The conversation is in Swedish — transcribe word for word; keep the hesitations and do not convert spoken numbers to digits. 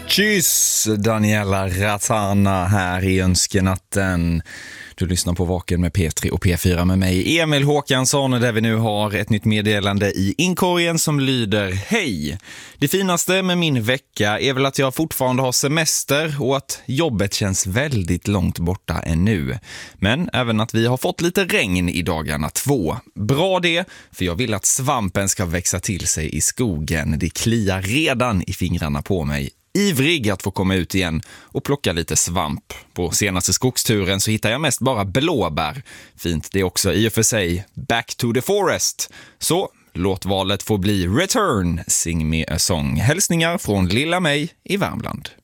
Tjus, Daniela Ratana här i Önskenatten. Du lyssnar på Vaken med P tre och P fyra med mig, Emil Håkansson, där vi nu har ett nytt meddelande i inkorgen som lyder: hej! Det finaste med min vecka är väl att jag fortfarande har semester och att jobbet känns väldigt långt borta ännu. Men även att vi har fått lite regn i dagarna två. Bra det, för jag vill att svampen ska växa till sig i skogen. Det kliar redan i fingrarna på mig. Ivrig att få komma ut igen och plocka lite svamp. På senaste skogsturen så hittar jag mest bara blåbär. Fint det är också i och för sig. Back to the forest. Så låt valet få bli Return, Sing me a song. Hälsningar från lilla mig i Värmland.